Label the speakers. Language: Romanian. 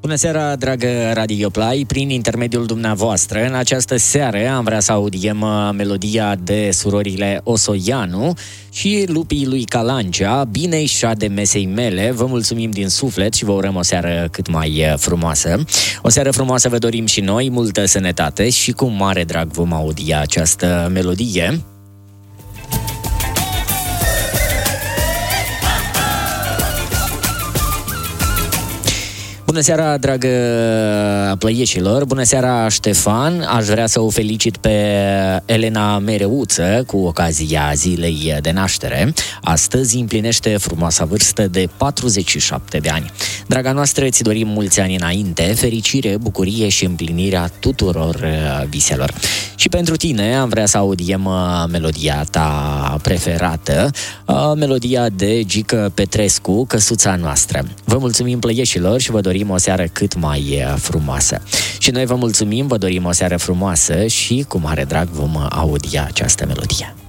Speaker 1: Bună seara, dragă Radio Play, prin intermediul dumneavoastră. În această seară am vrea să audiem melodia de surorile Osoianu și Lupii lui Calancea, Bine-i de mesei mele. Vă mulțumim din suflet și vă urăm o seară cât mai frumoasă. O seară frumoasă vă dorim și noi, multă sănătate și cu mare drag vom audia această melodie. Bună seara, dragă plăieșilor! Bună seara, Ștefan! Aș vrea să o felicit pe Elena Mereuță cu ocazia zilei de naștere. Astăzi împlinește frumoasa vârstă de 47 de ani. Draga noastră, îți dorim mulți ani înainte, fericire, bucurie și împlinirea tuturor viselor. Și pentru tine am vrea să audiem melodia ta preferată, melodia de Gică Petrescu, Căsuța noastră. Vă mulțumim, plăieșilor, și vă dorim o seară cât mai frumoasă. Și noi vă mulțumim, vă dorim o seară frumoasă și cu mare drag vom audia această melodie.